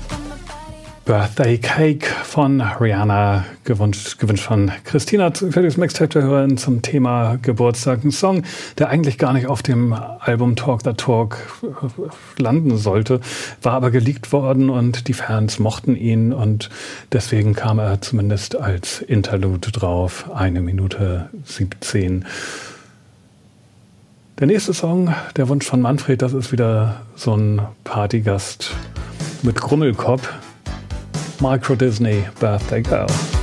Birthday Cake von Rihanna, gewünscht von Christina für das Mixtape zu hören zum Thema Geburtstag. Ein Song, der eigentlich gar nicht auf dem Album Talk the Talk landen sollte, war aber geleakt worden und die Fans mochten ihn und deswegen kam er zumindest als Interlude drauf, 1 Minute 17. Der nächste Song, der Wunsch von Manfred, das ist wieder so ein Partygast mit Grummelkopf. Micro Disney Birthday Girl.